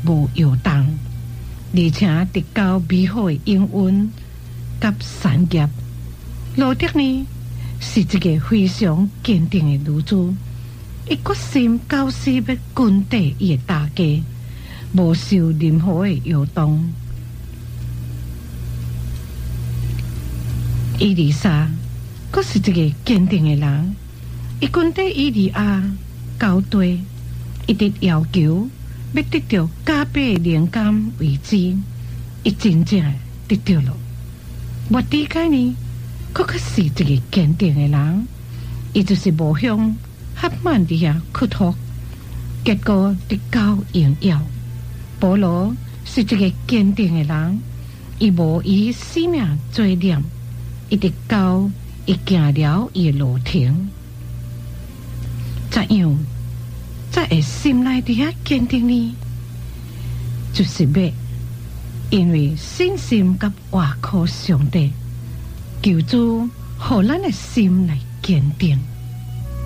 无摇动，而且得到美好的应运甲产业。路德呢是一个非常坚定的女子，伊决心到死要跟底伊的大家，无受任何的摇动。伊丽莎佫是一个坚定的人，伊跟底伊利亚交代，伊直要求要得到加倍灵感为止，伊真正得到了。莫迪凯呢，佫较是一个坚定的人，伊就是无向哈曼底下屈服，结果得到荣耀。保罗是一个坚定的人，伊无以生命做念，伊直到伊行了伊的路程，怎样才会心内底下坚定呢？就是要因为信心甲倚靠上帝，求主互咱的心来坚定。